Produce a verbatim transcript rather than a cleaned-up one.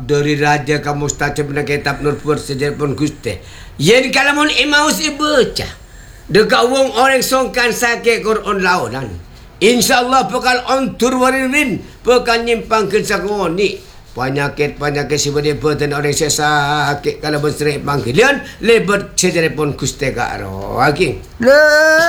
dari raja kamu staca benda kitab nur pur sejarah pun gusti. Yen kalau mun imau si baca. Dekat wong orang songkan sakit Quran launan. InsyaAllah bakal ontur waririn. Bakal nyimpang kensakuan ni. Penyakit-penyakit si berdebatan orang saya sakit. Kalau berserik panggilan. Lebat sejarah pun gusti kak roh. Hakim.